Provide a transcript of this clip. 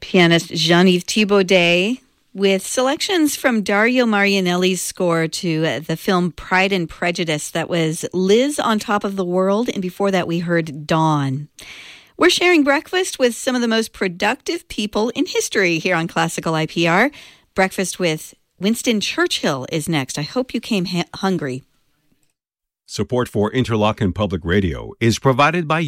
Pianist Jean-Yves Thibaudet with selections from Dario Marianelli's score to the film Pride and Prejudice. That was Liz on Top of the World, and before that we heard Dawn. We're sharing breakfast with some of the most productive people in history here on Classical IPR. Breakfast with Winston Churchill is next. I hope you came hungry. Support for Interlochen Public Radio is provided by